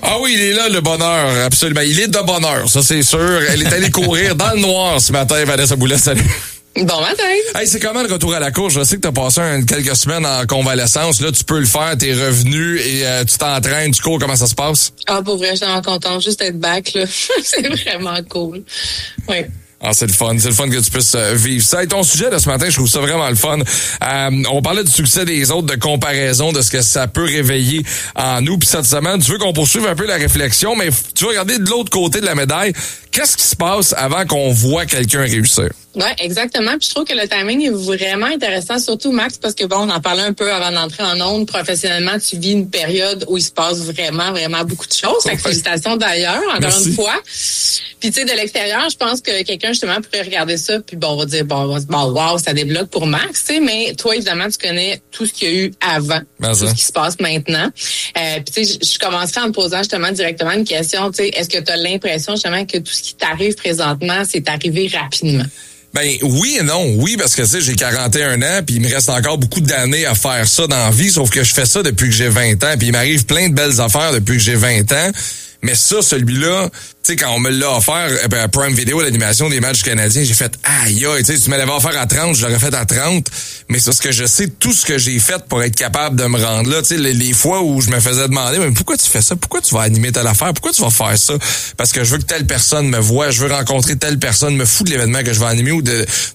Ah oui, il est là, le bonheur, absolument. Il est de bonheur, ça c'est sûr. Elle est allée courir dans le noir ce matin, Vanessa Boulet, salut. Bon matin. Hey, c'est comment le retour à la course? Je sais que t'as passé quelques semaines en convalescence. Là, tu peux le faire, t'es revenu et tu t'entraînes, tu cours. Comment ça se passe? Ah, pour vrai, je suis vraiment contente juste d'être back, là. C'est vraiment cool. Oui. Ah, c'est le fun que tu puisses vivre ça. Et ton sujet de ce matin, je trouve ça vraiment le fun. On parlait du succès des autres, de comparaison, de ce que ça peut réveiller en nous. Puis cette semaine, tu veux qu'on poursuive un peu la réflexion, mais tu veux regarder de l'autre côté de la médaille. Qu'est-ce qui se passe avant qu'on voit quelqu'un réussir? Ouais, exactement. Puis je trouve que le timing est vraiment intéressant, surtout Max, parce que bon, on en parlait un peu avant d'entrer en ondes. Professionnellement, tu vis une période où il se passe vraiment beaucoup de choses. Fait que félicitations d'ailleurs, encore une fois. Puis tu sais, de l'extérieur, je pense que quelqu'un justement pourrait regarder ça, puis bon, on va dire wow, ça débloque pour Max, tu sais. Mais toi, évidemment, tu connais tout ce qu'il y a eu avant, tout ce qui se passe maintenant. Puis tu sais, je commencerai en te posant justement directement une question. Tu sais, est-ce que tu as l'impression justement que tout ce qui t'arrive présentement, c'est arrivé rapidement? Ben oui et non. Oui, parce que tu sais, j'ai 41 ans, puis il me reste encore beaucoup d'années à faire ça dans la vie, sauf que je fais ça depuis que j'ai 20 ans, puis il m'arrive plein de belles affaires depuis que j'ai 20 ans. Mais ça, celui-là, tu sais, quand on me l'a offert à Prime Video, l'animation des matchs canadiens, j'ai fait aïe, tu sais, tu me l'avais offert à 30, je l'aurais fait à 30. Mais c'est parce que je sais tout ce que j'ai fait pour être capable de me rendre là. Tu sais, les fois où je me faisais demander, mais pourquoi tu fais ça? Pourquoi tu vas animer telle affaire? Pourquoi tu vas faire ça? Parce que je veux que telle personne me voie, je veux rencontrer telle personne, me fout de l'événement que je vais animer ou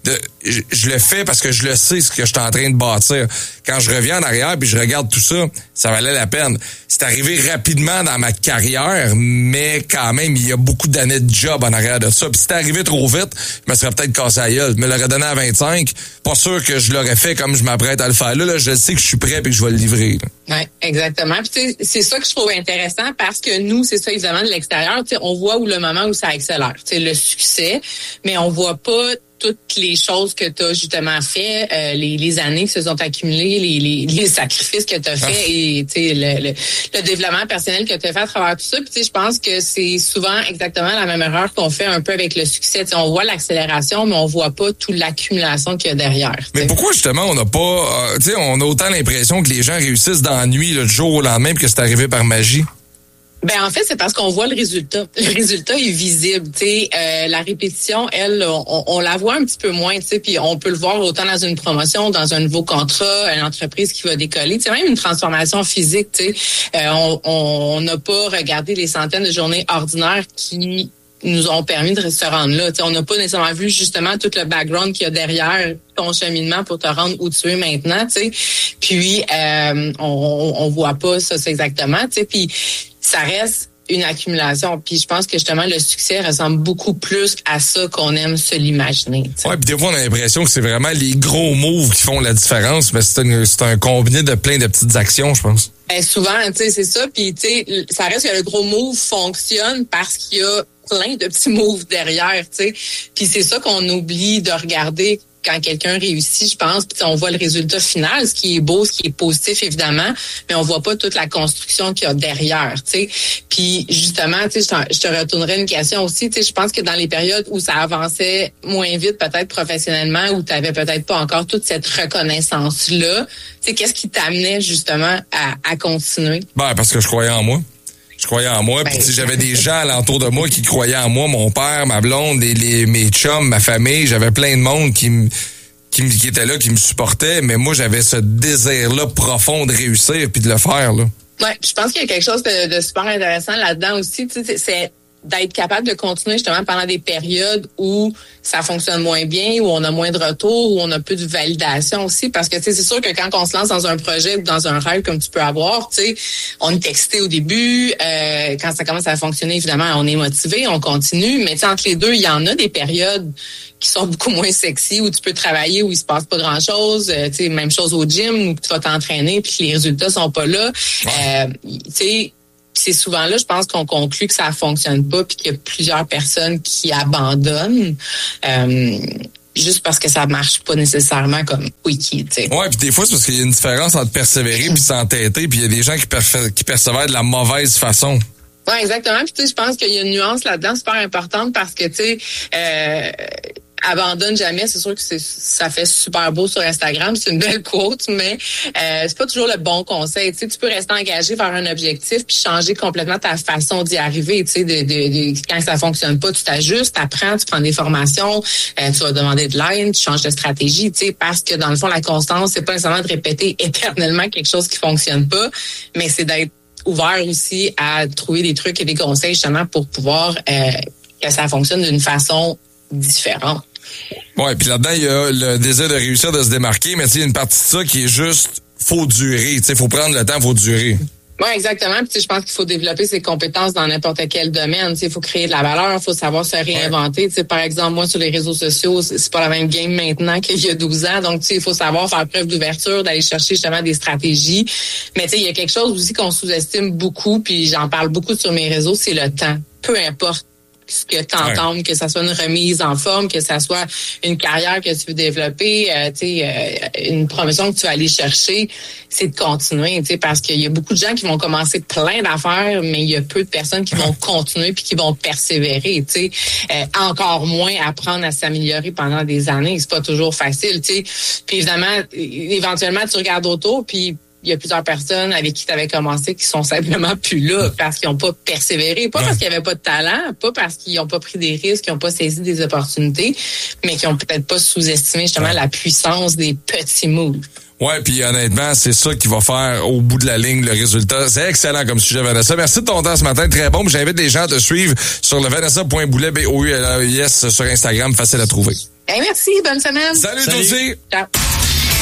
je le fais parce que je le sais ce que je suis en train de bâtir. Quand je reviens en arrière puis je regarde tout ça, ça valait la peine. C'est arrivé rapidement dans ma carrière, mais quand même, il y a beaucoup d'années de job en arrière de ça. Puis si c'était arrivé trop vite, je me serais peut-être cassé la gueule. Je me l'aurais donné à 25. Pas sûr que je l'aurais fait comme je m'apprête à le faire. Là, je sais que je suis prêt et que je vais le livrer. Oui, exactement. Puis c'est ça que je trouve intéressant parce que nous, c'est ça évidemment de l'extérieur. On voit où le moment où ça accélère. Le succès, mais on voit pas toutes les choses que tu as justement fait, les années qui se sont accumulées, les sacrifices que tu as fait et le développement personnel que tu as fait à travers tout ça. Puis je pense que c'est souvent exactement la même erreur qu'on fait un peu avec le succès. On voit l'accélération, mais on voit pas toute l'accumulation qu'il y a derrière. Mais pourquoi justement on n'a pas... on a autant l'impression que les gens réussissent dans la nuit, le jour au lendemain, que c'est arrivé par magie? Ben en fait, c'est parce qu'on voit le résultat. Le résultat est visible. La répétition, elle, on la voit un petit peu moins. Puis on peut le voir autant dans une promotion, dans un nouveau contrat, une entreprise qui va décoller. Même une transformation physique. On n'a pas regardé les centaines de journées ordinaires qui nous ont permis de se rendre là. On n'a pas nécessairement vu justement tout le background qu'il y a derrière ton cheminement pour te rendre où tu es maintenant. Puis on voit pas ça c'est exactement. Puis ça reste une accumulation. Puis je pense que justement, le succès ressemble beaucoup plus à ça qu'on aime se l'imaginer. Ouais, puis des fois, on a l'impression que c'est vraiment les gros moves qui font la différence, mais c'est un combiné de plein de petites actions, je pense. Souvent, c'est ça. Puis ça reste que le gros move fonctionne parce qu'il y a plein de petits moves derrière. Puis c'est ça qu'on oublie de regarder quand quelqu'un réussit, je pense, puis on voit le résultat final, ce qui est beau, ce qui est positif, évidemment, mais on voit pas toute la construction qu'il y a derrière, tu sais. Puis, justement, tu sais, je te retournerai une question aussi, tu sais, je pense que dans les périodes où ça avançait moins vite, peut-être professionnellement, où tu avais peut-être pas encore toute cette reconnaissance-là, tu sais, qu'est-ce qui t'amenait, justement, à continuer? Ben, parce que je croyais en moi. Je croyais en moi, puis j'avais des gens alentour de moi qui croyaient en moi, mon père, ma blonde, mes chums, ma famille, j'avais plein de monde qui était là, qui me supportait, mais moi j'avais ce désir-là profond de réussir puis de le faire là. Ouais, je pense qu'il y a quelque chose de super intéressant là-dedans aussi, tu sais, c'est d'être capable de continuer justement pendant des périodes où ça fonctionne moins bien, où on a moins de retours, où on a plus de validation aussi, parce que tu sais, c'est sûr que quand on se lance dans un projet ou dans un rêve comme tu peux avoir, tu sais, on est excité au début, quand ça commence à fonctionner, évidemment, on est motivé, on continue, mais tu sais, entre les deux, il y en a des périodes qui sont beaucoup moins sexy, où tu peux travailler, où il se passe pas grand-chose, tu sais, même chose au gym, où tu vas t'entraîner, puis les résultats sont pas là, tu sais. C'est souvent là, je pense qu'on conclut que ça fonctionne pas puis qu'il y a plusieurs personnes qui abandonnent juste parce que ça marche pas nécessairement comme Wiki, tu sais. Ouais, puis des fois, c'est parce qu'il y a une différence entre persévérer puis s'entêter, puis il y a des gens qui persévèrent de la mauvaise façon. Ouais, exactement. Puis tu sais, je pense qu'il y a une nuance là-dedans super importante parce que tu sais abandonne jamais. C'est sûr que ça fait super beau sur Instagram, c'est une belle quote, mais c'est pas toujours le bon conseil. Tu sais, tu peux rester engagé vers un objectif puis changer complètement ta façon d'y arriver. Tu sais, quand ça fonctionne pas, tu t'ajustes, t'apprends, tu prends des formations, tu vas demander de l'aide, tu changes de stratégie. Tu sais, parce que dans le fond, la constance, c'est pas nécessairement de répéter éternellement quelque chose qui fonctionne pas, mais c'est d'être ouvert aussi à trouver des trucs et des conseils justement pour pouvoir que ça fonctionne d'une façon différente. Ouais, puis là-dedans, il y a le désir de réussir, de se démarquer, mais il y a une partie de ça qui est juste, faut durer, tu sais, faut prendre le temps, faut durer. Oui, exactement. Puis, je pense qu'il faut développer ses compétences dans n'importe quel domaine. Il faut créer de la valeur, il faut savoir se réinventer. Ouais. Par exemple, moi, sur les réseaux sociaux, c'est pas la même game maintenant qu'il y a 12 ans. Donc, il faut savoir faire preuve d'ouverture, d'aller chercher justement des stratégies. Mais il y a quelque chose aussi qu'on sous-estime beaucoup, puis j'en parle beaucoup sur mes réseaux, c'est le temps. Peu importe ce que tu entends, que ça soit une remise en forme, que ça soit une carrière que tu veux développer, une promotion que tu vas aller chercher, c'est de continuer, parce qu'il y a beaucoup de gens qui vont commencer plein d'affaires, mais il y a peu de personnes qui vont continuer puis qui vont persévérer, encore moins apprendre à s'améliorer pendant des années, c'est pas toujours facile, Puis évidemment, éventuellement tu regardes autour puis il y a plusieurs personnes avec qui tu avais commencé qui sont simplement plus là parce qu'ils n'ont pas persévéré. Pas parce qu'il n'y avait pas de talent, pas parce qu'ils n'ont pas pris des risques, qu'ils n'ont pas saisi des opportunités, mais qui n'ont peut-être pas sous-estimé justement la puissance des petits moves. Ouais, puis honnêtement, c'est ça qui va faire au bout de la ligne le résultat. C'est excellent comme sujet, Vanessa. Merci de ton temps ce matin, très bon. J'invite les gens à te suivre sur le vanessa.boulet, BOULES sur Instagram, facile à trouver. Merci, bonne semaine. Salut. Toi aussi. Ciao.